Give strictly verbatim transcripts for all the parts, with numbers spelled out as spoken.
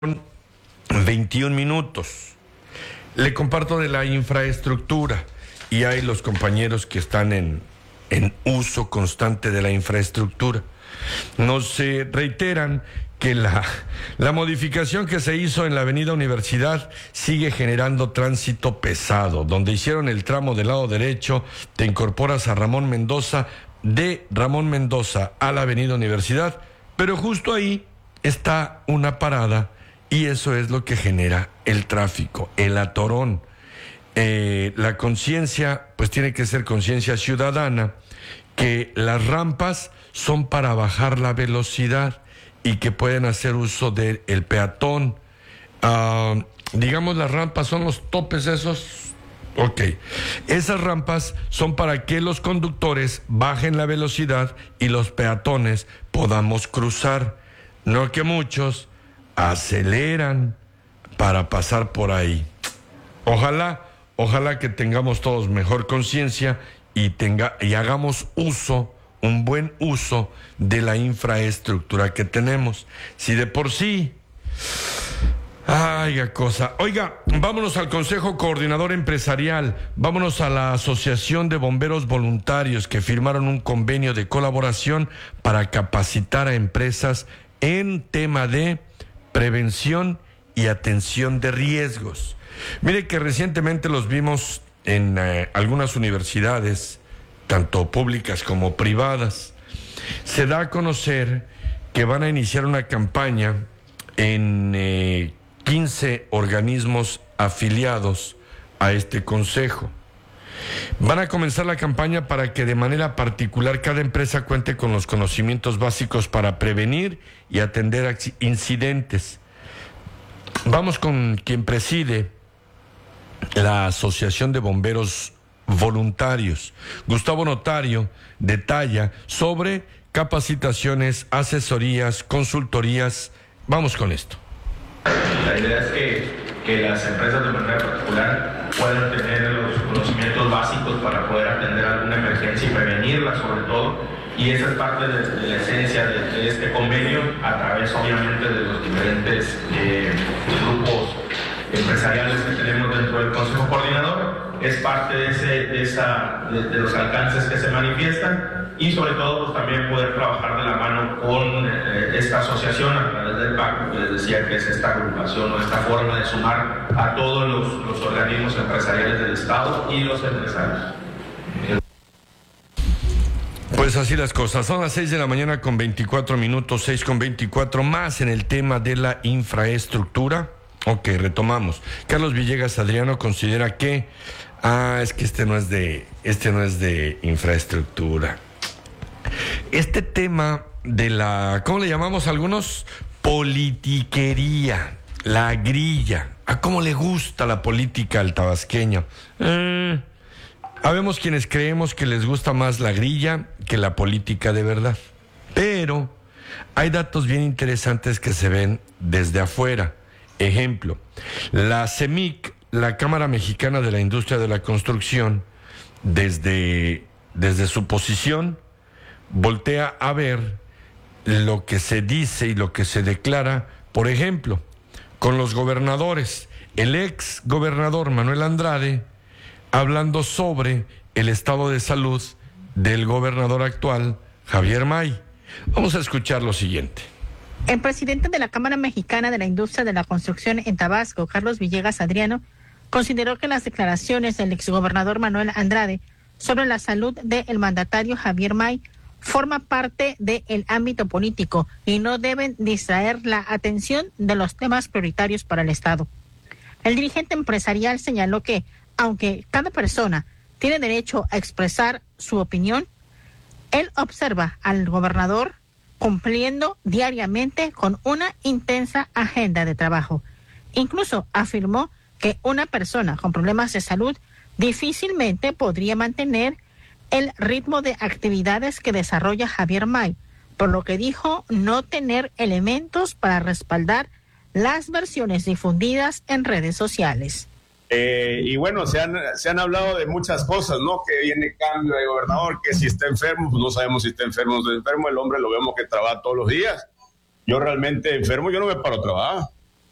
veintiún minutos. Le comparto de la infraestructura y hay los compañeros que están en, en uso constante de la infraestructura. Nos eh, reiteran que la, la modificación que se hizo en la avenida Universidad sigue generando tránsito pesado. Donde hicieron el tramo del lado derecho, te incorporas a Ramón Mendoza, de Ramón Mendoza a la avenida Universidad, pero justo ahí está una parada. Y eso es lo que genera el tráfico, el atorón. Eh, la conciencia, pues tiene que ser conciencia ciudadana, que las rampas son para bajar la velocidad y que pueden hacer uso del peatón. Uh, digamos, las rampas son los topes esos. Ok. Esas rampas son para que los conductores bajen la velocidad y los peatones podamos cruzar. No que muchos aceleran para pasar por ahí. Ojalá, ojalá que tengamos todos mejor conciencia y tenga y hagamos uso, un buen uso de la infraestructura que tenemos. Si de por sí, ay, qué cosa. Oiga, vámonos al Consejo Coordinador Empresarial, vámonos a la Asociación de Bomberos Voluntarios que firmaron un convenio de colaboración para capacitar a empresas en tema de prevención y atención de riesgos. Mire que recientemente los vimos en eh, algunas universidades, tanto públicas como privadas. Se da a conocer que van a iniciar una campaña en eh, quince organismos afiliados a este consejo. Van a comenzar la campaña para que de manera particular cada empresa cuente con los conocimientos básicos para prevenir y atender incidentes. Vamos con quien preside la Asociación de Bomberos Voluntarios. Gustavo Notario detalla sobre capacitaciones, asesorías, consultorías. Vamos con esto. La idea es que, que las empresas de manera particular puedan tener los conocimientos básicos para poder atender alguna emergencia y prevenirla sobre todo. Y esa es parte de, de la esencia de, de este convenio, a través obviamente de los diferentes eh, grupos empresariales que tenemos dentro del Consejo Coordinador. Es parte de, ese, de, esa, de, de los alcances que se manifiestan y sobre todo pues, también poder trabajar de la mano con eh, esta asociación a través del P A C, que les decía que es esta agrupación o esta forma de sumar a todos los, los organismos empresariales del Estado y los empresarios. Pues así las cosas, son las seis de la mañana con veinticuatro minutos, seis con veinticuatro, más en el tema de la infraestructura. Ok, retomamos. Carlos Villegas Adriano considera que, ah, es que este no es de, este no es de infraestructura. Este tema de la, ¿cómo le llamamos a algunos? Politiquería, la grilla. ¿A cómo le gusta la política al tabasqueño? Eh... Habemos quienes creemos que les gusta más la grilla que la política de verdad. Pero hay datos bien interesantes que se ven desde afuera. Ejemplo, la CEMIC, la Cámara Mexicana de la Industria de la Construcción, desde, desde su posición, voltea a ver lo que se dice y lo que se declara, por ejemplo, con los gobernadores. El ex gobernador Manuel Andrade, hablando sobre el estado de salud del gobernador actual, Javier May. Vamos a escuchar lo siguiente. El presidente de la Cámara Mexicana de la Industria de la Construcción en Tabasco, Carlos Villegas Adriano, consideró que las declaraciones del exgobernador Manuel Andrade sobre la salud del mandatario Javier May forma parte del ámbito político y no deben distraer la atención de los temas prioritarios para el Estado. El dirigente empresarial señaló que aunque cada persona tiene derecho a expresar su opinión, él observa al gobernador cumpliendo diariamente con una intensa agenda de trabajo. Incluso afirmó que una persona con problemas de salud difícilmente podría mantener el ritmo de actividades que desarrolla Javier May, por lo que dijo no tener elementos para respaldar las versiones difundidas en redes sociales. Eh, y bueno, se han, se han hablado de muchas cosas, ¿no? Que viene cambio de gobernador, que si está enfermo, pues no sabemos si está enfermo o no está enfermo. El hombre lo vemos que trabaja todos los días. Yo realmente enfermo, yo no me paro a trabajar.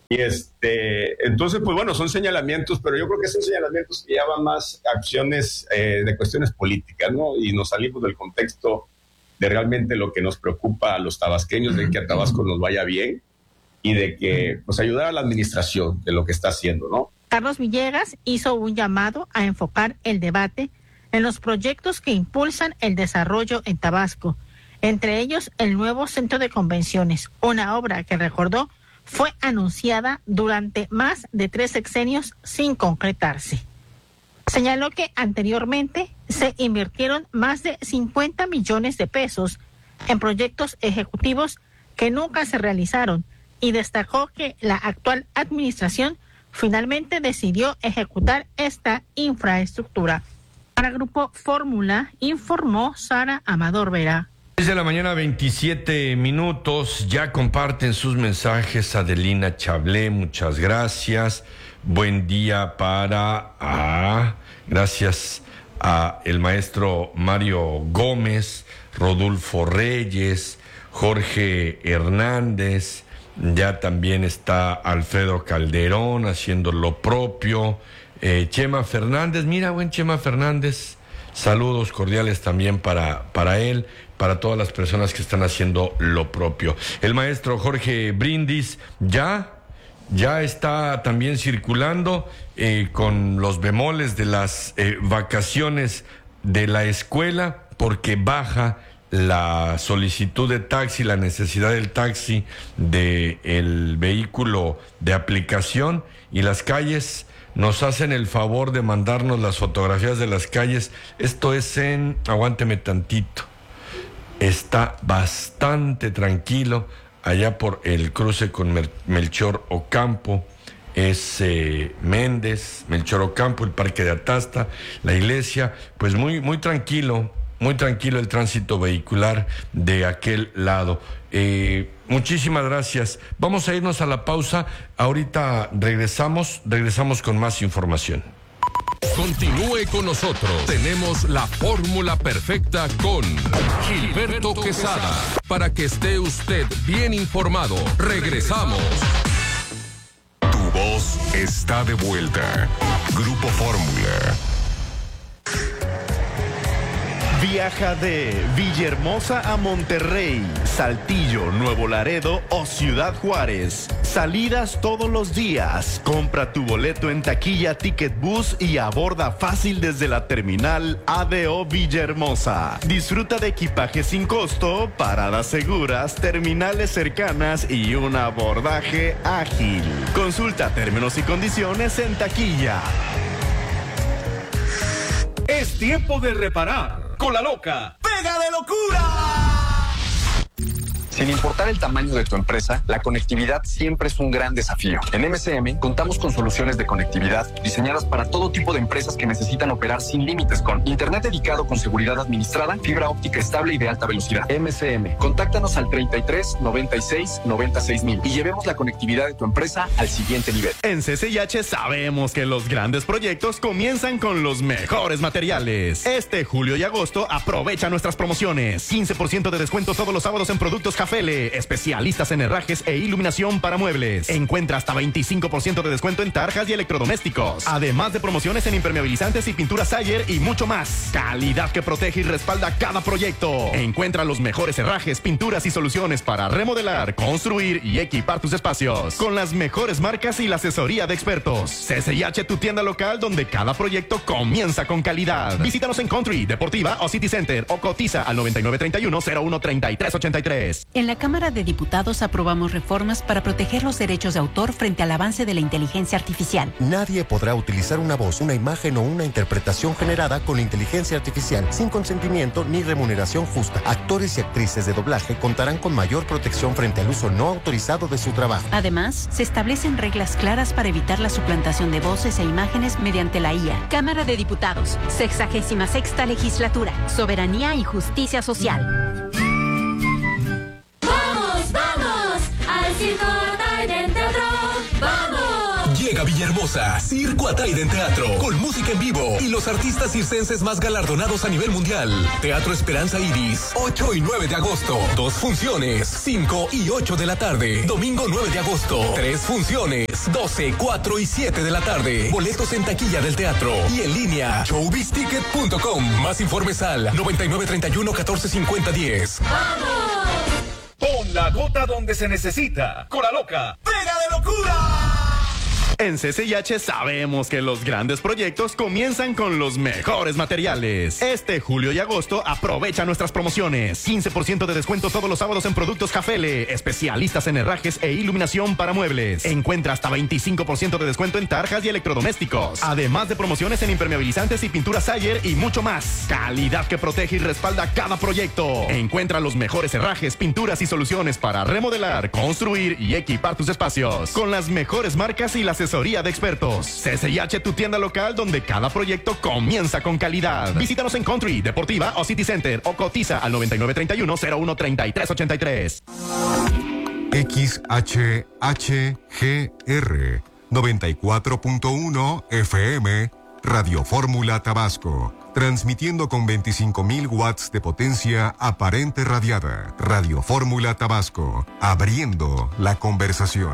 Y este, entonces, pues bueno, son señalamientos, pero yo creo que son señalamientos que llevan más acciones eh, de cuestiones políticas, ¿no? Y nos salimos del contexto de realmente lo que nos preocupa a los tabasqueños, de que a Tabasco nos vaya bien y de que, pues, ayudar a la administración de lo que está haciendo, ¿no? Carlos Villegas hizo un llamado a enfocar el debate en los proyectos que impulsan el desarrollo en Tabasco, entre ellos el nuevo centro de convenciones, una obra que recordó fue anunciada durante más de tres sexenios sin concretarse. Señaló que anteriormente se invirtieron más de cincuenta millones de pesos en proyectos ejecutivos que nunca se realizaron y destacó que la actual administración finalmente decidió ejecutar esta infraestructura. Para Grupo Fórmula, informó Sara Amador Vera. Desde la mañana, veintisiete minutos, ya comparten sus mensajes. Adelina Chablé, muchas gracias. Buen día para, ah, gracias a el maestro Mario Gómez, Rodolfo Reyes, Jorge Hernández, ya también está Alfredo Calderón haciendo lo propio, eh, Chema Fernández, mira, buen Chema Fernández, saludos cordiales también para, para él, para todas las personas que están haciendo lo propio. El maestro Jorge Brindis ya, ya está también circulando eh, con los bemoles de las eh, vacaciones de la escuela, porque baja la solicitud de taxi, la necesidad del taxi, del vehículo de aplicación, y las calles nos hacen el favor de mandarnos las fotografías de las calles. Esto es en, aguánteme tantito, está bastante tranquilo allá por el cruce con Mer- Melchor Ocampo, es eh, Méndez, Melchor Ocampo, el Parque de Atasta, la iglesia, pues muy, muy tranquilo, muy tranquilo el tránsito vehicular de aquel lado. Eh, muchísimas gracias. Vamos a irnos a la pausa. Ahorita regresamos, regresamos con más información. Continúe con nosotros. Tenemos la fórmula perfecta con Gilberto Quesada. Para que esté usted bien informado. Regresamos. Tu voz está de vuelta. Grupo Fórmula. Viaja de Villahermosa a Monterrey, Saltillo, Nuevo Laredo o Ciudad Juárez. Salidas todos los días. Compra tu boleto en taquilla Ticket Bus y aborda fácil desde la terminal A D O Villahermosa. Disfruta de equipaje sin costo, paradas seguras, terminales cercanas y un abordaje ágil. Consulta términos y condiciones en taquilla. Es tiempo de reparar. Con la loca, ¡pega de locura! Sin importar el tamaño de tu empresa, la conectividad siempre es un gran desafío. En M C M contamos con soluciones de conectividad diseñadas para todo tipo de empresas que necesitan operar sin límites, con internet dedicado con seguridad administrada, fibra óptica estable y de alta velocidad. M C M, contáctanos al treinta y tres, noventa y seis, noventa y seis mil y llevemos la conectividad de tu empresa al siguiente nivel. En C C I H sabemos que los grandes proyectos comienzan con los mejores materiales. Este julio y agosto aprovecha nuestras promociones. quince por ciento de descuento todos los sábados en productos Jafele, especialistas en herrajes e iluminación para muebles. Encuentra hasta veinticinco por ciento de descuento en tarjas y electrodomésticos. Además de promociones en impermeabilizantes y pintura Sayer y mucho más. Calidad que protege y respalda cada proyecto. Encuentra los mejores herrajes, pinturas y soluciones para remodelar, construir y equipar tus espacios. Con las mejores marcas y la asesoría de expertos. C C I H, tu tienda local donde cada proyecto comienza con calidad. Visítanos en Country, Deportiva o City Center o cotiza al noventa y nueve treinta y uno, cero uno treinta y tres ochenta y tres. En la Cámara de Diputados aprobamos reformas para proteger los derechos de autor frente al avance de la inteligencia artificial. Nadie podrá utilizar una voz, una imagen o una interpretación generada con inteligencia artificial sin consentimiento ni remuneración justa. Actores y actrices de doblaje contarán con mayor protección frente al uso no autorizado de su trabajo. Además, se establecen reglas claras para evitar la suplantación de voces e imágenes mediante la I A. Cámara de Diputados, sexagésima sexta legislatura, soberanía y justicia social. ¡Vamos, vamos! ¡Al Circo Trident Teatro! ¡Vamos! Llega Carretera Villahermosa, Circo Ataide en Teatro, con música en vivo y los artistas circenses más galardonados a nivel mundial. Teatro Esperanza Iris, ocho y nueve de agosto. Dos funciones, cinco y ocho de la tarde. Domingo nueve de agosto, tres funciones, doce, cuatro y siete de la tarde. Boletos en taquilla del teatro y en línea, showbiz ticket punto com. Más informes al noventa y nueve treinta y uno catorce cincuenta diez. ¡Vamos! Pon la gota donde se necesita. Con la loca, pega de locura. En C C I H sabemos que los grandes proyectos comienzan con los mejores materiales. Este julio y agosto aprovecha nuestras promociones. quince por ciento de descuento todos los sábados en productos Jafele, especialistas en herrajes e iluminación para muebles. Encuentra hasta veinticinco por ciento de descuento en tarjas y electrodomésticos. Además de promociones en impermeabilizantes y pinturas Sayer y mucho más. Calidad que protege y respalda cada proyecto. Encuentra los mejores herrajes, pinturas y soluciones para remodelar, construir y equipar tus espacios. Con las mejores marcas y las asesoría de expertos. C C I H, tu tienda local donde cada proyecto comienza con calidad. Visítanos en Country, Deportiva o City Center o cotiza al noventa y nueve treinta y uno cero uno treinta y tres ochenta y tres. X H H G R noventa y cuatro punto uno F M, Radio Fórmula Tabasco, transmitiendo con veinticinco mil watts de potencia aparente radiada. Radio Fórmula Tabasco, abriendo la conversación.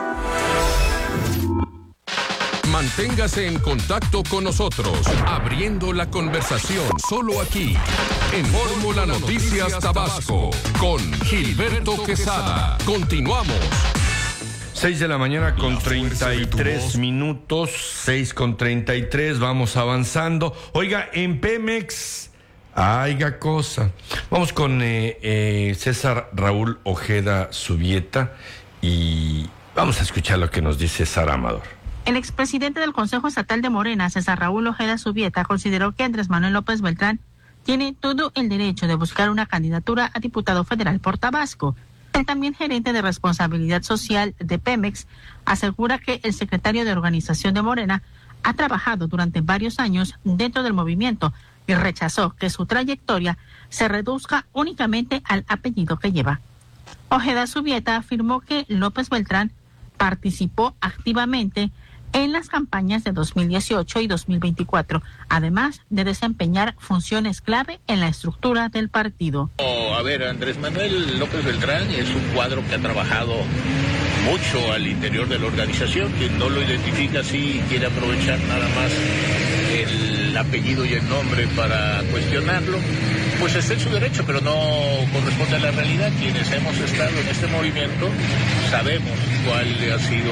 Manténgase en contacto con nosotros, abriendo la conversación, solo aquí, en Fórmula Noticias Tabasco, con Gilberto Quesada. Continuamos. seis de la mañana con treinta y tres minutos, seis con treinta y tres, vamos avanzando. Oiga, en Pemex, haya cosa. Vamos con eh, eh, César Raúl Ojeda Subieta y vamos a escuchar lo que nos dice Sara Amador. El expresidente del Consejo Estatal de Morena, César Raúl Ojeda Subieta, consideró que Andrés Manuel López Beltrán tiene todo el derecho de buscar una candidatura a diputado federal por Tabasco. El también gerente de responsabilidad social de Pemex asegura que el secretario de organización de Morena ha trabajado durante varios años dentro del movimiento y rechazó que su trayectoria se reduzca únicamente al apellido que lleva. Ojeda Subieta afirmó que López Beltrán participó activamente en las campañas de dos mil dieciocho y dos mil veinticuatro, además de desempeñar funciones clave en la estructura del partido. Oh, a ver, Andrés Manuel López Beltrán es un cuadro que ha trabajado mucho al interior de la organización. Quien no lo identifica así quiere aprovechar nada más el apellido y el nombre para cuestionarlo, pues está en su derecho, pero no corresponde a la realidad. Quienes hemos estado en este movimiento sabemos cuál ha sido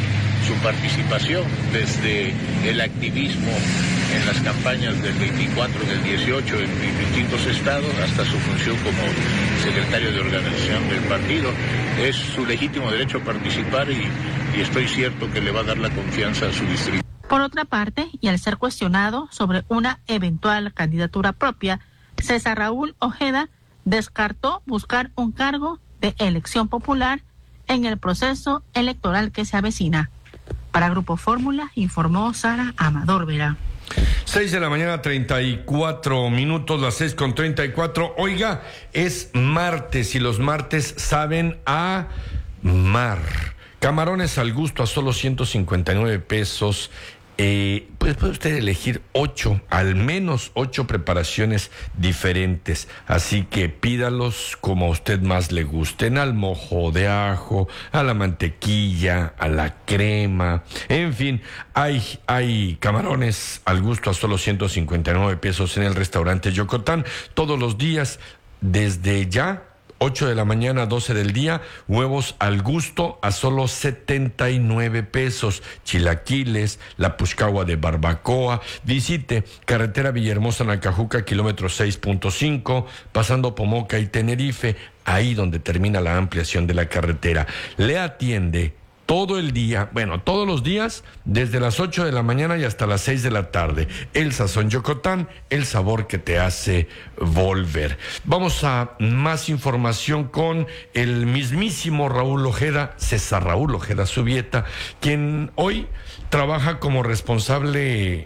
su participación desde el activismo en las campañas del veinticuatro y del dieciocho en, en distintos estados hasta su función como secretario de organización del partido. Es su legítimo derecho a participar y, y estoy cierto que le va a dar la confianza a su distrito. Por otra parte, y al ser cuestionado sobre una eventual candidatura propia, César Raúl Ojeda descartó buscar un cargo de elección popular en el proceso electoral que se avecina. Para Grupo Fórmula, informó Sara Amador Vera. seis de la mañana, treinta y cuatro minutos, las seis con treinta y cuatro. Oiga, es martes y los martes saben a mar. Camarones al gusto a solo ciento cincuenta y nueve pesos. Eh, pues puede usted elegir ocho, al menos ocho preparaciones diferentes. Así que pídalos como a usted más le gusten, al mojo de ajo, a la mantequilla, a la crema. En fin, hay, hay camarones al gusto a solo ciento cincuenta y nueve pesos en el restaurante Yocotán todos los días desde ya. ocho de la mañana, doce del día, huevos al gusto a solo setenta y nueve pesos, chilaquiles, la puchcagua de barbacoa. Visite carretera Villahermosa Nacajuca, kilómetro seis punto cinco, pasando Pomoca y Tenerife, ahí donde termina la ampliación de la carretera. Le atiende todo el día, bueno, todos los días, desde las ocho de la mañana y hasta las seis de la tarde. El Sazón Yocotán, el sabor que te hace volver. Vamos a más información con el mismísimo Raúl Ojeda, César Raúl Ojeda Subieta, quien hoy trabaja como responsable,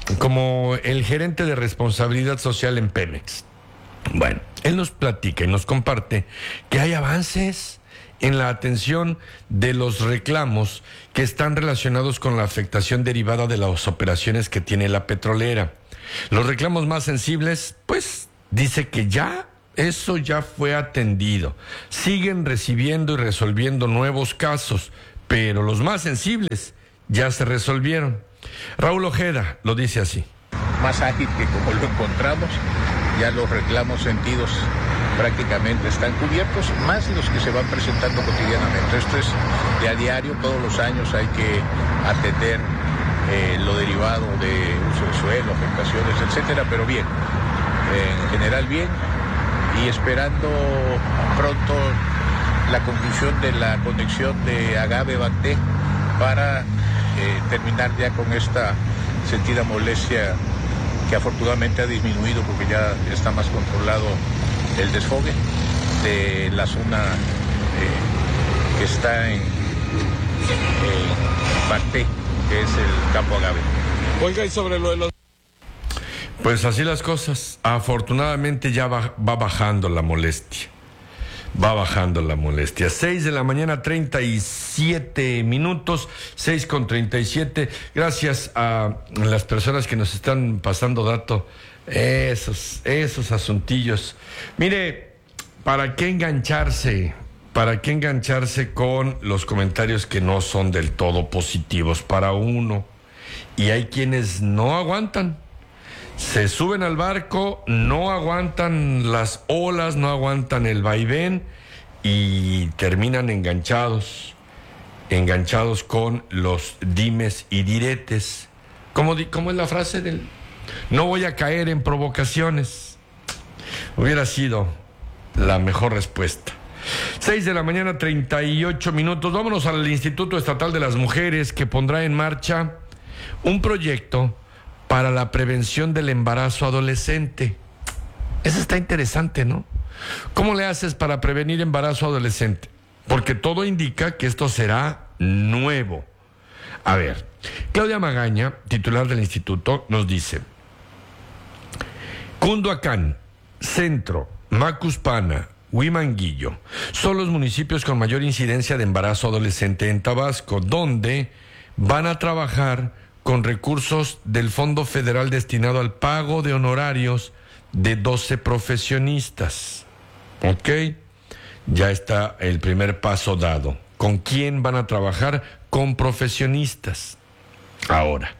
como el gerente de responsabilidad social en Pemex. Bueno, él nos platica y nos comparte que hay avances en la atención de los reclamos que están relacionados con la afectación derivada de las operaciones que tiene la petrolera. Los reclamos más sensibles, pues dice que ya eso ya fue atendido. Siguen recibiendo y resolviendo nuevos casos, pero los más sensibles ya se resolvieron. Raúl Ojeda lo dice así. Más ágil que como lo encontramos, ya los reclamos sentidos prácticamente están cubiertos, más los que se van presentando cotidianamente. Esto es de a diario, todos los años hay que atender eh, lo derivado de uso de suelo, afectaciones, etcétera, pero bien, eh, en general bien, y esperando pronto la conclusión de la conexión de Agave-Banté para eh, terminar ya con esta sentida molestia que afortunadamente ha disminuido porque ya está más controlado el desfogue de la zona eh, que está en, en Banté, que es el campo Agave. Oiga, y sobre lo de los... Pues así las cosas. Afortunadamente ya va, va bajando la molestia. Va bajando la molestia. Seis de la mañana, treinta y siete minutos, seis con treinta y siete. Gracias a las personas que nos están pasando dato. Esos, esos asuntillos. Mire, ¿para qué engancharse? ¿Para qué engancharse con los comentarios que no son del todo positivos para uno? Y hay quienes no aguantan. Se suben al barco, no aguantan las olas, no aguantan el vaivén y terminan enganchados, enganchados con los dimes y diretes. ¿Cómo, di, cómo es la frase del... No voy a caer en provocaciones? Hubiera sido la mejor respuesta. Seis de la mañana, treinta y ocho minutos. Vámonos al Instituto Estatal de las Mujeres, que pondrá en marcha un proyecto para la prevención del embarazo adolescente. Eso está interesante, ¿no? ¿Cómo le haces para prevenir embarazo adolescente? Porque todo indica que esto será nuevo. A ver, Claudia Magaña, titular del instituto, nos dice: Cunduacán, Centro, Macuspana, Huimanguillo son los municipios con mayor incidencia de embarazo adolescente en Tabasco, donde van a trabajar con recursos del Fondo Federal destinado al pago de honorarios de doce profesionistas. ¿Ok? Ya está el primer paso dado. ¿Con quién van a trabajar? Con profesionistas. Ahora,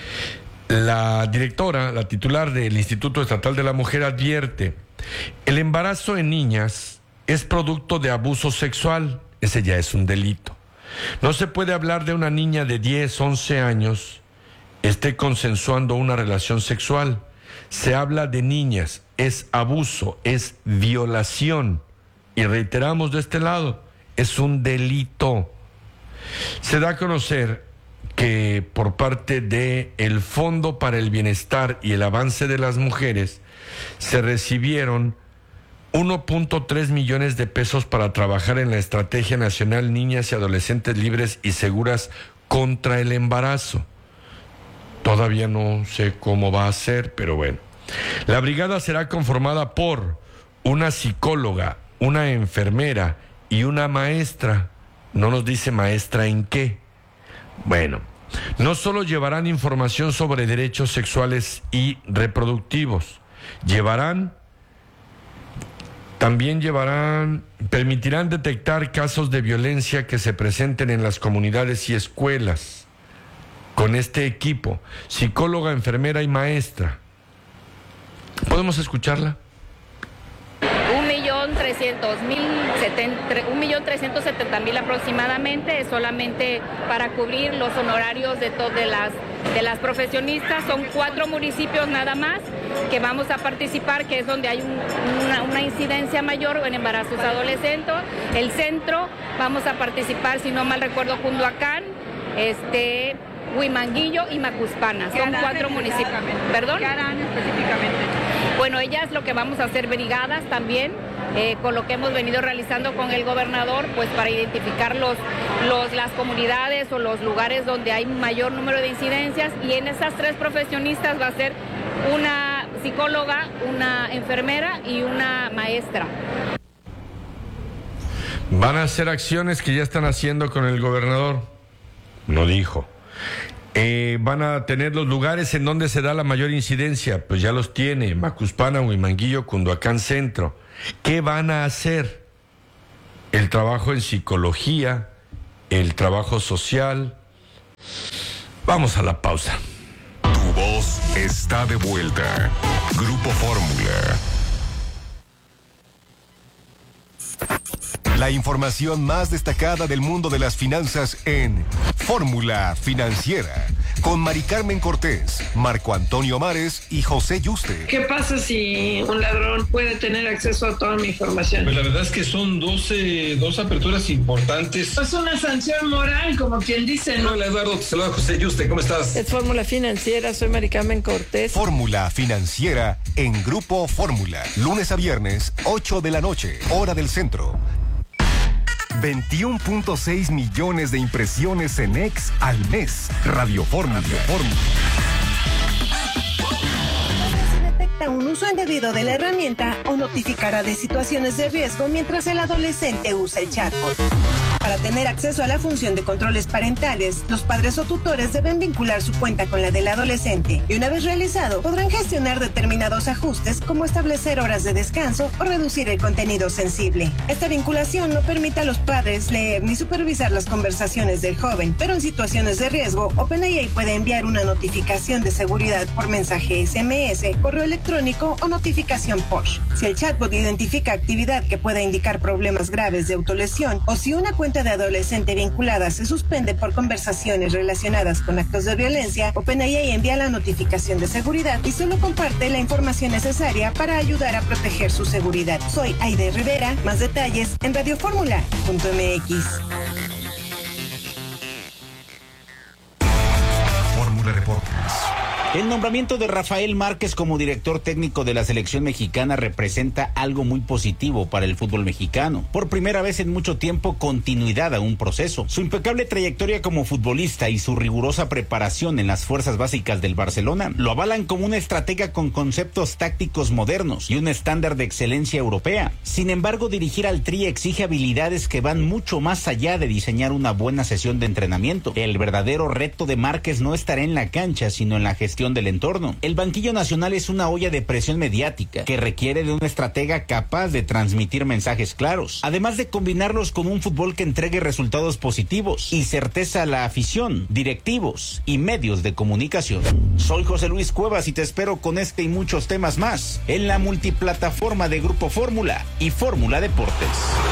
la directora, la titular del Instituto Estatal de la Mujer advierte: el embarazo en niñas es producto de abuso sexual. Ese ya es un delito. No se puede hablar de una niña de diez, once años esté consensuando una relación sexual. Se habla de niñas, es abuso, es violación. Y reiteramos de este lado, es un delito. Se da a conocer que por parte del Fondo para el Bienestar y el Avance de las Mujeres se recibieron uno punto tres millones de pesos para trabajar en la Estrategia Nacional Niñas y Adolescentes Libres y Seguras contra el Embarazo. Todavía no sé cómo va a ser, pero bueno. La brigada será conformada por una psicóloga, una enfermera y una maestra. No nos dice maestra en qué. Bueno, no solo llevarán información sobre derechos sexuales y reproductivos, llevarán, también llevarán, permitirán detectar casos de violencia que se presenten en las comunidades y escuelas. Con este equipo, psicóloga, enfermera y maestra. ¿Podemos escucharla? Un millón trescientos mil, un millón trescientos setenta mil aproximadamente, es solamente para cubrir los honorarios de todas de las, de las profesionistas. Son cuatro municipios nada más que vamos a participar, que es donde hay un, una, una incidencia mayor en embarazos adolescentes. El centro, vamos a participar, si no mal recuerdo, Cunduacán, este... Huimanguillo y Macuspana, son cuatro municipios. ¿Perdón? ¿Qué harán específicamente? Bueno, ellas lo que vamos a hacer brigadas también, eh, con lo que hemos venido realizando con el gobernador, pues para identificar los, los, las comunidades o los lugares donde hay mayor número de incidencias, y en esas tres profesionistas va a ser una psicóloga, una enfermera y una maestra. Van a hacer acciones que ya están haciendo con el gobernador. No dijo. Eh, van a tener los lugares en donde se da la mayor incidencia. Pues ya los tiene. Macuspana, Huimanguillo, Cunduacán Centro. ¿Qué van a hacer? El trabajo en psicología, el trabajo social. Vamos a la pausa. Tu voz está de vuelta. Grupo Fórmula. La información más destacada del mundo de las finanzas en Fórmula Financiera, con Mari Carmen Cortés, Marco Antonio Mares y José Yuste. ¿Qué pasa si un ladrón puede tener acceso a toda mi información? Pues la verdad es que son doce, dos aperturas importantes. Es una sanción moral, como quien dice, ¿no? Hola Eduardo, te saluda José Yuste, ¿cómo estás? Es Fórmula Financiera, soy Mari Carmen Cortés. Fórmula Financiera en Grupo Fórmula, lunes a viernes, ocho de la noche, hora del centro. veintiuno punto seis millones de impresiones en X al mes. Radio Fórmula. Fórmula. Si detecta un uso indebido de la herramienta o notificará de situaciones de riesgo mientras el adolescente usa el chatbot. Para tener acceso a la función de controles parentales, los padres o tutores deben vincular su cuenta con la del adolescente y una vez realizado, podrán gestionar determinados ajustes como establecer horas de descanso o reducir el contenido sensible. Esta vinculación no permite a los padres leer ni supervisar las conversaciones del joven, pero en situaciones de riesgo, OpenAI puede enviar una notificación de seguridad por mensaje S M S, correo electrónico o notificación push. Si el chatbot identifica actividad que pueda indicar problemas graves de autolesión o si una cuenta de adolescente vinculada se suspende por conversaciones relacionadas con actos de violencia, OpenAI envía la notificación de seguridad y solo comparte la información necesaria para ayudar a proteger su seguridad. Soy Aide Rivera, más detalles en radioformula punto m x. Fórmula Reportes. El nombramiento de Rafael Márquez como director técnico de la selección mexicana representa algo muy positivo para el fútbol mexicano. Por primera vez en mucho tiempo, continuidad a un proceso. Su impecable trayectoria como futbolista y su rigurosa preparación en las fuerzas básicas del Barcelona lo avalan como una estratega con conceptos tácticos modernos y un estándar de excelencia europea. Sin embargo, dirigir al Tri exige habilidades que van mucho más allá de diseñar una buena sesión de entrenamiento. El verdadero reto de Márquez no estará en la cancha, sino en la gestión del entorno. El banquillo nacional es una olla de presión mediática que requiere de un estratega capaz de transmitir mensajes claros, además de combinarlos con un fútbol que entregue resultados positivos y certeza a la afición, directivos y medios de comunicación. Soy José Luis Cuevas y te espero con este y muchos temas más en la multiplataforma de Grupo Fórmula y Fórmula Deportes.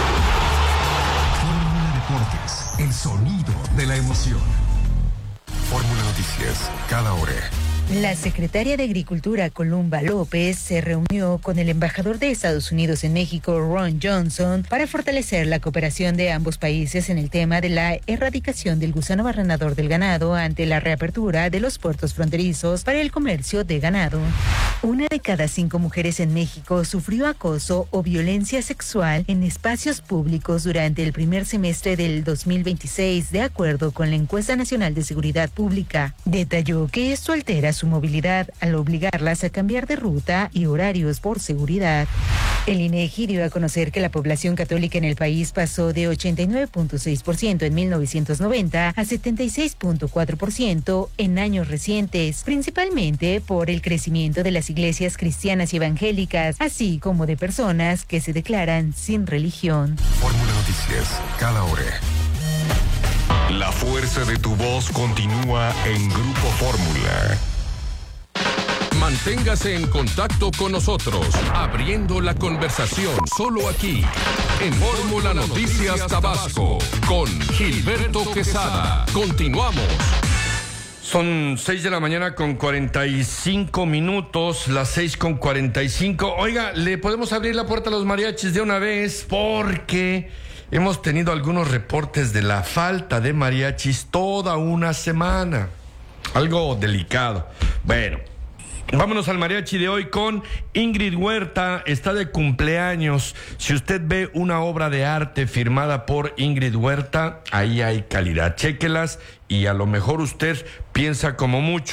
Fórmula Deportes, el sonido de la emoción. Fórmula Noticias, cada hora. La secretaria de Agricultura, Columba López, se reunió con el embajador de Estados Unidos en México, Ron Johnson, para fortalecer la cooperación de ambos países en el tema de la erradicación del gusano barrenador del ganado ante la reapertura de los puertos fronterizos para el comercio de ganado. Una de cada cinco mujeres en México sufrió acoso o violencia sexual en espacios públicos durante el primer semestre del dos mil veintiséis, de acuerdo con la Encuesta Nacional de Seguridad Pública. Detalló que esto altera su movilidad al obligarlas a cambiar de ruta y horarios por seguridad. El INEGI dio a conocer que la población católica en el país pasó de ochenta y nueve punto seis por ciento en mil novecientos noventa a setenta y seis punto cuatro por ciento en años recientes, principalmente por el crecimiento de las iglesias cristianas y evangélicas, así como de personas que se declaran sin religión. Fórmula Noticias, cada hora. La fuerza de tu voz continúa en Grupo Fórmula. Manténgase en contacto con nosotros, abriendo la conversación solo aquí, en Fórmula Noticias Tabasco, con Gilberto Quesada. Continuamos. Son seis de la mañana con cuarenta y cinco minutos, las seis con cuarenta y cinco. Oiga, ¿le podemos abrir la puerta a los mariachis de una vez? Porque hemos tenido algunos reportes de la falta de mariachis toda una semana. Algo delicado. Bueno, vámonos al mariachi de hoy con Ingrid Huerta. Está de cumpleaños. Si usted ve una obra de arte firmada por Ingrid Huerta, ahí hay calidad. Chéquelas y a lo mejor usted piensa como muchos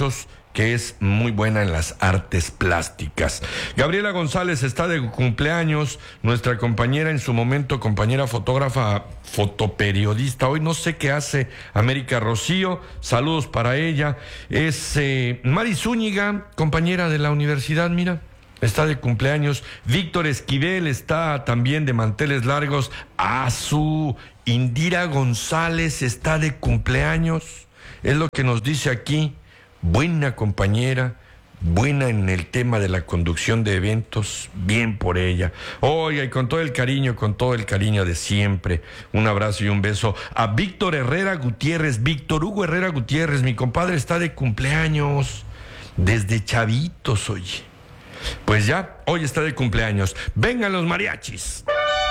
que es muy buena en las artes plásticas. Gabriela González está de cumpleaños, nuestra compañera en su momento, compañera fotógrafa, fotoperiodista, hoy no sé qué hace, América Rocío, saludos para ella. Es eh, Mari Zúñiga, compañera de la universidad, mira, está de cumpleaños. Víctor Esquivel está también de manteles largos. A su Indira González está de cumpleaños, es lo que nos dice aquí. Buena compañera, buena en el tema de la conducción de eventos, bien por ella. Oiga, y con todo el cariño, con todo el cariño de siempre, un abrazo y un beso a Víctor Herrera Gutiérrez, Víctor Hugo Herrera Gutiérrez, mi compadre está de cumpleaños, desde chavitos, oye. Pues ya, hoy está de cumpleaños. Vengan los mariachis.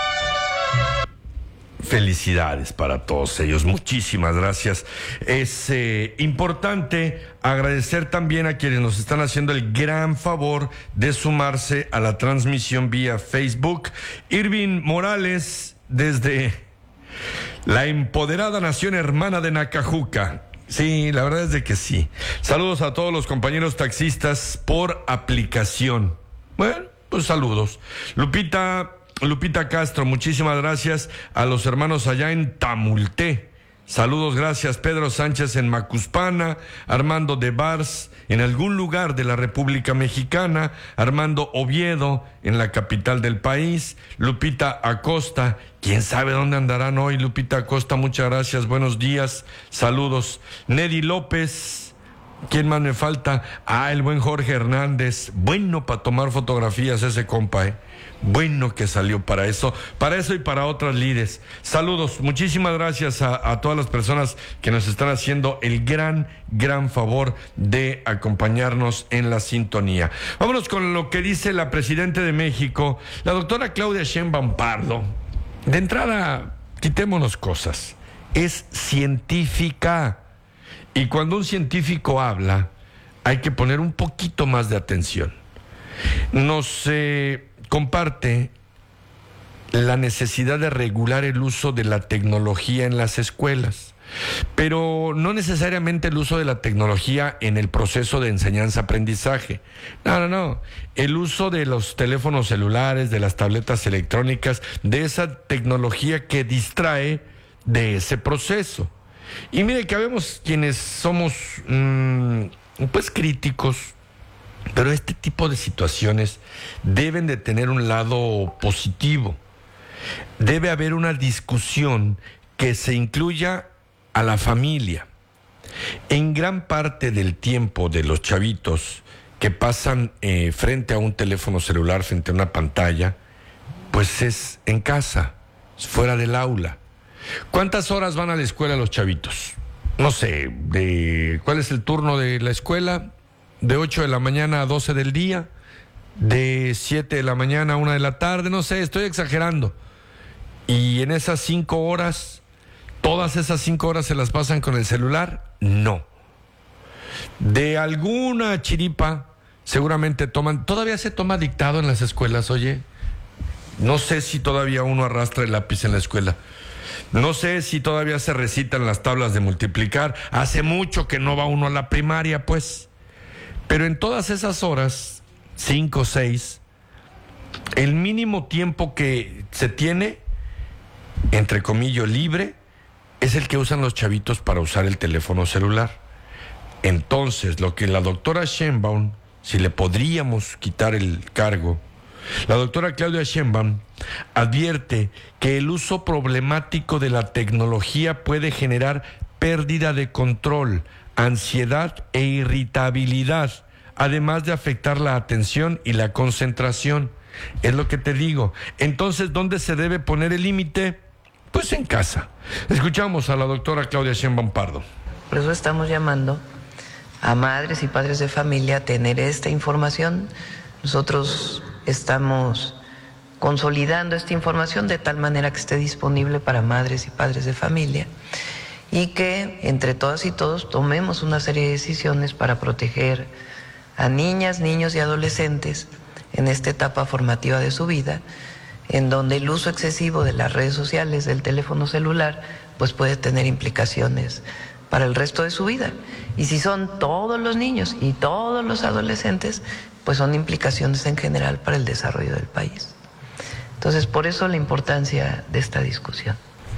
Felicidades para todos ellos, muchísimas gracias. Es eh, importante agradecer también a quienes nos están haciendo el gran favor de sumarse a la transmisión vía Facebook. Irving Morales, desde la empoderada nación hermana de Nacajuca. Sí, la verdad es de que sí. Saludos a todos los compañeros taxistas por aplicación. Bueno, pues saludos. Lupita... Lupita Castro, muchísimas gracias a los hermanos allá en Tamulté. Saludos, gracias. Pedro Sánchez en Macuspana, Armando de Bars en algún lugar de la República Mexicana, Armando Oviedo en la capital del país, Lupita Acosta, quién sabe dónde andarán hoy. Lupita Acosta, muchas gracias, buenos días, saludos. Nedi López, ¿quién más me falta? Ah, el buen Jorge Hernández, bueno para tomar fotografías ese compa, eh. Bueno que salió para eso, para eso y para otras lides. Saludos, muchísimas gracias a, a todas las personas que nos están haciendo el gran, gran favor de acompañarnos en la sintonía. Vámonos con lo que dice la presidenta de México, la doctora Claudia Sheinbaum Pardo. De entrada, quitémonos cosas. Es científica. Y cuando un científico habla, hay que poner un poquito más de atención. Nos... Eh, comparte la necesidad de regular el uso de la tecnología en las escuelas, pero no necesariamente el uso de la tecnología en el proceso de enseñanza-aprendizaje. No, no, no. El uso de los teléfonos celulares, de las tabletas electrónicas, de esa tecnología que distrae de ese proceso. Y mire que habemos quienes somos, mmm, pues, críticos, pero este tipo de situaciones deben de tener un lado positivo. Debe haber una discusión que se incluya a la familia. En gran parte del tiempo de los chavitos que pasan eh, frente a un teléfono celular, frente a una pantalla, pues es en casa, fuera del aula. ¿Cuántas horas van a la escuela los chavitos? No sé, de ¿cuál es el turno de la escuela? De ocho de la mañana a doce del día, de siete de la mañana a una de la tarde, no sé, estoy exagerando. Y en esas cinco horas, ¿todas esas cinco horas se las pasan con el celular? No. De alguna chiripa, seguramente toman, todavía se toma dictado en las escuelas, oye. No sé si todavía uno arrastra el lápiz en la escuela. No sé si todavía se recitan las tablas de multiplicar. Hace mucho que no va uno a la primaria, pues. Pero en todas esas horas, cinco o seis, el mínimo tiempo que se tiene, entre comillas, libre, es el que usan los chavitos para usar el teléfono celular. Entonces, lo que la doctora Sheinbaum, si le podríamos quitar el cargo, la doctora Claudia Sheinbaum advierte que el uso problemático de la tecnología puede generar pérdida de control, ansiedad e irritabilidad, además de afectar la atención y la concentración. Es lo que te digo. Entonces, ¿dónde se debe poner el límite? Pues en casa. Escuchamos a la doctora Claudia Sheinbaum Pardo. Por eso estamos llamando a madres y padres de familia a tener esta información. Nosotros estamos consolidando esta información de tal manera que esté disponible para madres y padres de familia, y que entre todas y todos tomemos una serie de decisiones para proteger a niñas, niños y adolescentes en esta etapa formativa de su vida, en donde el uso excesivo de las redes sociales, del teléfono celular, pues puede tener implicaciones para el resto de su vida. Y si son todos los niños y todos los adolescentes, pues son implicaciones en general para el desarrollo del país. Entonces, por eso la importancia de esta discusión.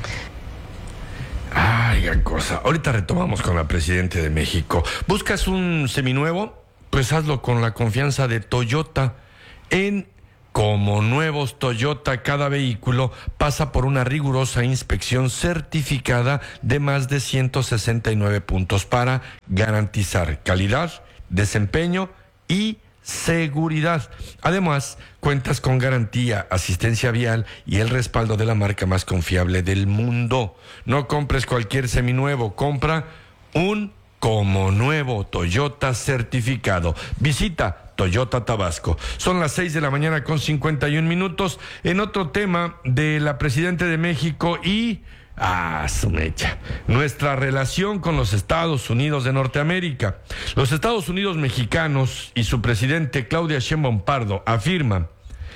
Ay, qué cosa. Ahorita retomamos con la Presidenta de México. ¿Buscas un seminuevo? Pues hazlo con la confianza de Toyota. En Como Nuevos Toyota, cada vehículo pasa por una rigurosa inspección certificada de más de ciento sesenta y nueve puntos para garantizar calidad, desempeño y seguridad. Además, cuentas con garantía, asistencia vial y el respaldo de la marca más confiable del mundo. No compres cualquier seminuevo, compra un Como Nuevo Toyota certificado. Visita Toyota Tabasco. Son las seis de la mañana con cincuenta y un minutos. En otro tema de la Presidenta de México y... Ah, su mecha. Nuestra relación con los Estados Unidos de Norteamérica. Los Estados Unidos mexicanos y su presidente Claudia Sheinbaum Pardo afirman: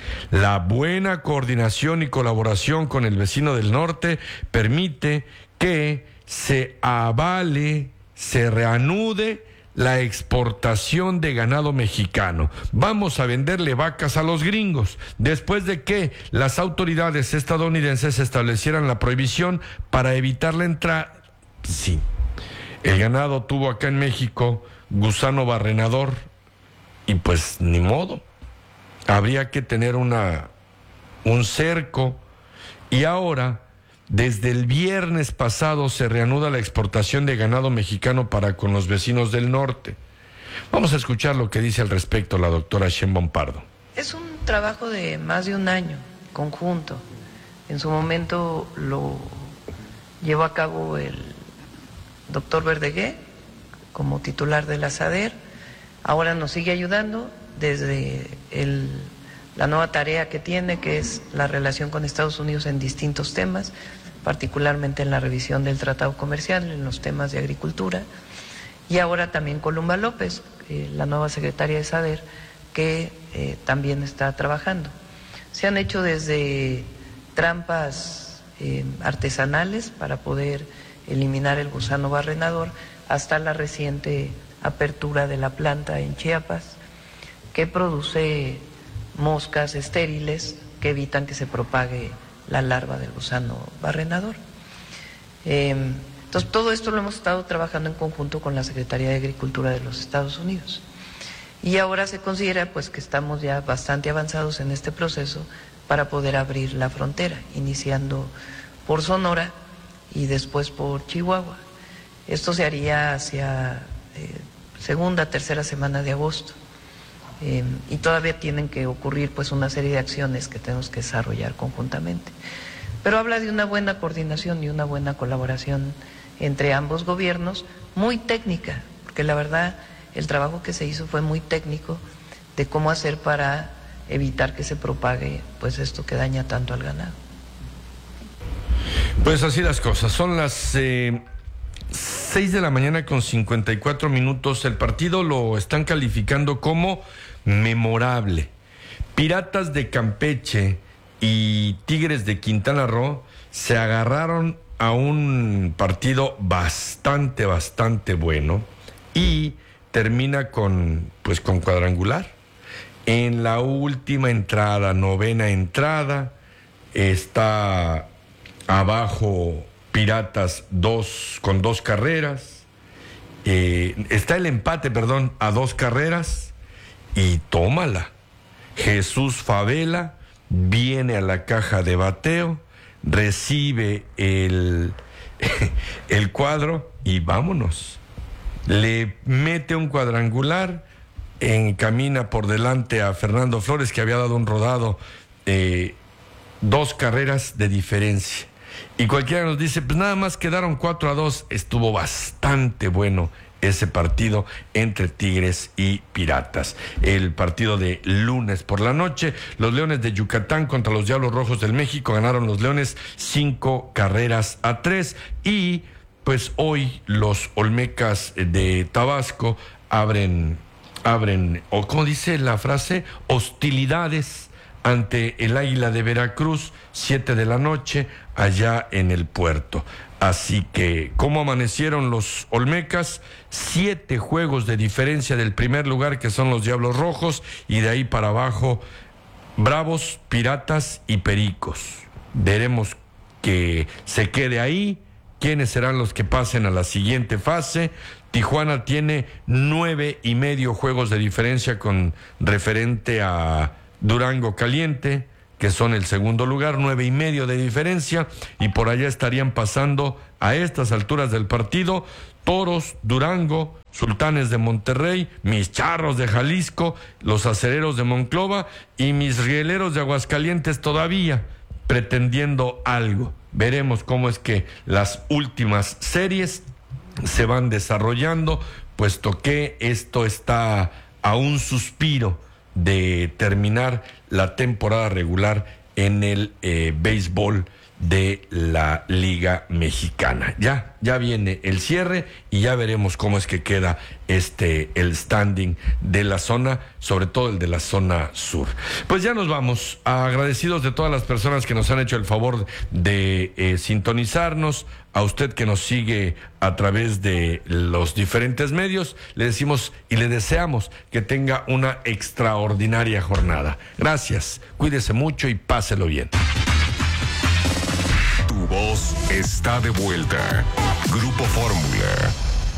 la buena coordinación y colaboración con el vecino del norte permite que se avale, se reanude la exportación de ganado mexicano. Vamos a venderle vacas a los gringos, después de que las autoridades estadounidenses establecieran la prohibición para evitar la entrada. Sí, el ganado tuvo acá en México gusano barrenador y pues ni modo. Habría que tener una, un cerco y ahora... Desde el viernes pasado se reanuda la exportación de ganado mexicano para con los vecinos del norte. Vamos a escuchar lo que dice al respecto la doctora Sheinbaum Pardo. Es un trabajo de más de un año, conjunto. En su momento lo llevó a cabo el doctor Verdegué como titular de la SADER. Ahora nos sigue ayudando desde el... la nueva tarea que tiene, que es la relación con Estados Unidos en distintos temas, particularmente en la revisión del tratado comercial, en los temas de agricultura, y ahora también Columba López, eh, la nueva secretaria de SADER, que eh, también está trabajando. Se han hecho desde trampas eh, artesanales para poder eliminar el gusano barrenador, hasta la reciente apertura de la planta en Chiapas, que produce moscas estériles que evitan que se propague la larva del gusano barrenador. Eh, entonces, todo esto lo hemos estado trabajando en conjunto con la Secretaría de Agricultura de los Estados Unidos. Y ahora se considera pues que estamos ya bastante avanzados en este proceso para poder abrir la frontera, iniciando por Sonora y después por Chihuahua. Esto se haría hacia eh, segunda, tercera semana de agosto. Eh, y todavía tienen que ocurrir pues una serie de acciones que tenemos que desarrollar conjuntamente. Pero habla de una buena coordinación y una buena colaboración entre ambos gobiernos, muy técnica, porque la verdad el trabajo que se hizo fue muy técnico de cómo hacer para evitar que se propague pues esto que daña tanto al ganado. Pues así las cosas, son las eh, seis de la mañana con cincuenta y cuatro minutos. El partido lo están calificando como memorable. Piratas de Campeche y Tigres de Quintana Roo se agarraron a un partido bastante, bastante bueno y termina con, pues, con cuadrangular. En la última entrada, novena entrada, está abajo Piratas dos, con dos carreras. Eh, está el empate, perdón, a dos carreras. Y tómala. Jesús Favela viene a la caja de bateo, recibe el, el cuadro y vámonos. Le mete un cuadrangular, encamina por delante a Fernando Flores, que había dado un rodado, eh, dos carreras de diferencia. Y cualquiera nos dice, pues nada más quedaron cuatro a dos. Estuvo bastante bueno ese partido entre Tigres y Piratas. El partido de lunes por la noche, los Leones de Yucatán contra los Diablos Rojos del México, ganaron los Leones cinco carreras a tres. Y pues hoy los Olmecas de Tabasco abren, abren, o como dice la frase, hostilidades ante el Águila de Veracruz, siete de la noche, allá en el puerto. Así que, ¿cómo amanecieron los Olmecas? Siete juegos de diferencia del primer lugar, que son los Diablos Rojos, y de ahí para abajo, Bravos, Piratas y Pericos. Veremos que se quede ahí, quiénes serán los que pasen a la siguiente fase. Tijuana tiene nueve y medio juegos de diferencia con referente a Durango Caliente, que son el segundo lugar, nueve y medio de diferencia, y por allá estarían pasando a estas alturas del partido Toros, Durango, Sultanes de Monterrey, mis Charros de Jalisco, los Acereros de Monclova y mis Rieleros de Aguascalientes todavía pretendiendo algo. Veremos cómo es que las últimas series se van desarrollando, puesto que esto está a un suspiro de terminar la temporada regular en el eh, béisbol de la Liga Mexicana. Ya, ya viene el cierre y ya veremos cómo es que queda este el standing de la zona, sobre todo el de la zona sur. Pues ya nos vamos, agradecidos de todas las personas que nos han hecho el favor de eh, sintonizarnos, a usted que nos sigue a través de los diferentes medios, le decimos y le deseamos que tenga una extraordinaria jornada. Gracias, cuídese mucho y páselo bien. Tu voz está de vuelta. Grupo Fórmula.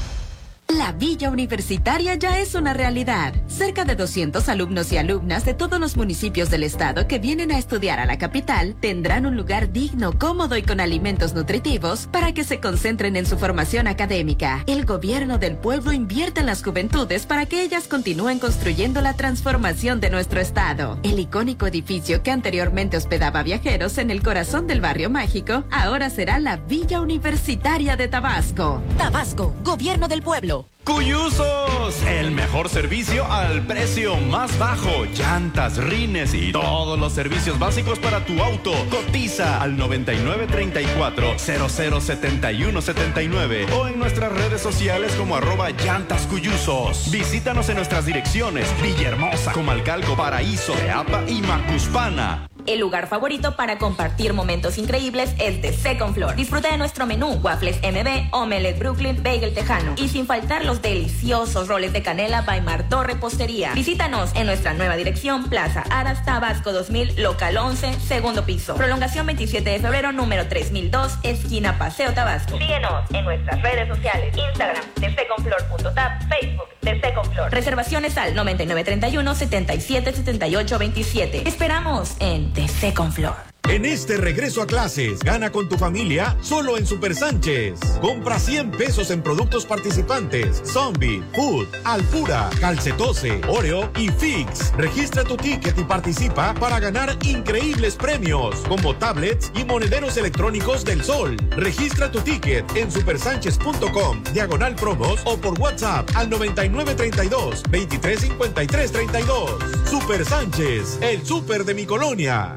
La Villa Universitaria ya es una realidad. Cerca de doscientos alumnos y alumnas de todos los municipios del estado que vienen a estudiar a la capital tendrán un lugar digno, cómodo y con alimentos nutritivos para que se concentren en su formación académica. El gobierno del pueblo invierte en las juventudes para que ellas continúen construyendo la transformación de nuestro estado. El icónico edificio que anteriormente hospedaba viajeros en el corazón del barrio mágico ahora será la Villa Universitaria de Tabasco. Tabasco, gobierno del pueblo. ¡Cuyusos! El mejor servicio al precio más bajo. Llantas, rines y todos los servicios básicos para tu auto. Cotiza al noventa y nueve treinta y cuatro cero cero setenta y uno setenta y nueve o en nuestras redes sociales como arroba llantas cuyusos. Visítanos en nuestras direcciones: Villahermosa, Comalcalco, Paraíso, Teapa y Macuspana. El lugar favorito para compartir momentos increíbles es The Second Floor. Disfruta de nuestro menú: waffles M B, omelette Brooklyn, bagel tejano. Y sin faltar los deliciosos roles de canela by Martó Repostería. Visítanos en nuestra nueva dirección: Plaza Aras, Tabasco dos mil, local once, segundo piso. Prolongación veintisiete de febrero, número tres mil dos, esquina Paseo Tabasco. Síguenos en nuestras redes sociales: Instagram, the second floor punto tap, Facebook, The Second Floor. Reservaciones al noventa y nueve treinta y uno setenta y siete setenta y ocho veintisiete. Esperamos en The Second Floor. En este regreso a clases, gana con tu familia solo en Super Sánchez. Compra cien pesos en productos participantes: Zombie, Food, Alpura, Calcetose, Oreo y Fix. Registra tu ticket y participa para ganar increíbles premios, como tablets y monederos electrónicos del Sol. Registra tu ticket en supersánchez punto com, diagonal promos, o por WhatsApp al noventa y nueve treinta y dos veintitrés cincuenta y tres treinta y dos. Super Sánchez, el súper de mi colonia.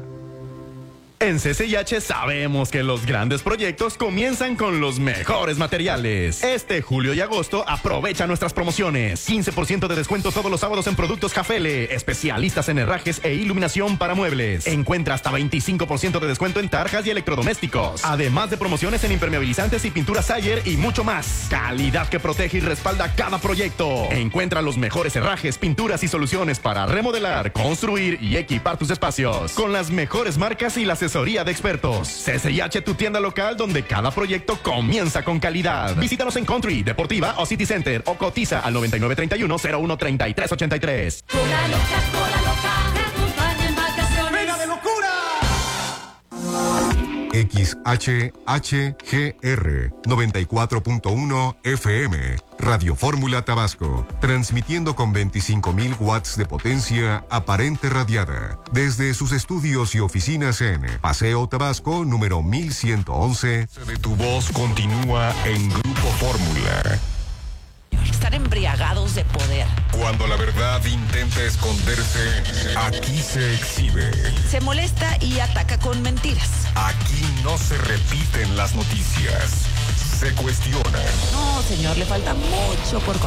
En C C I H sabemos que los grandes proyectos comienzan con los mejores materiales. Este julio y agosto aprovecha nuestras promociones. quince por ciento de descuento todos los sábados en productos Jafele, especialistas en herrajes e iluminación para muebles. Encuentra hasta veinticinco por ciento de descuento en tarjas y electrodomésticos. Además de promociones en impermeabilizantes y pinturas Sayer y mucho más. Calidad que protege y respalda cada proyecto. Encuentra los mejores herrajes, pinturas y soluciones para remodelar, construir y equipar tus espacios. Con las mejores marcas y las asesoría de expertos. C C I H, tu tienda local donde cada proyecto comienza con calidad. Visítanos en Country, Deportiva o City Center o cotiza al noventa y nueve treinta y uno cero uno treinta y tres ochenta y tres. Cola loca, cola loca, te acompaña en vacaciones. ¡Venga de locura! X H H G R noventa y cuatro punto uno F M, Radio Fórmula Tabasco, transmitiendo con veinticinco mil watts de potencia aparente radiada, desde sus estudios y oficinas en Paseo Tabasco, número mil ciento once. De tu voz continúa en Grupo Fórmula. Estar embriagados de poder. Cuando la verdad intenta esconderse, aquí se exhibe. Se molesta y ataca con mentiras. Aquí no se repiten las noticias, se cuestionan. No, señor, le falta mucho por